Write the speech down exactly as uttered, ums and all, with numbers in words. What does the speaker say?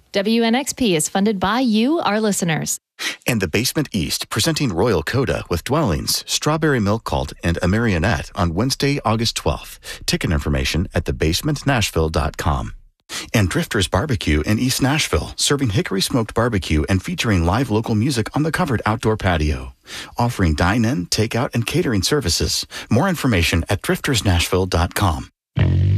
W N X P is funded by you, our listeners. And the Basement East, presenting Royal Coda with Dwellings, Strawberry Milk Cult, and a Marionette on Wednesday, August twelfth. Ticket information at the basement nashville dot com. And Drifters Barbecue in East Nashville, serving hickory smoked barbecue and featuring live local music on the covered outdoor patio. Offering dine-in, takeout, and catering services. More information at drifters nashville dot com.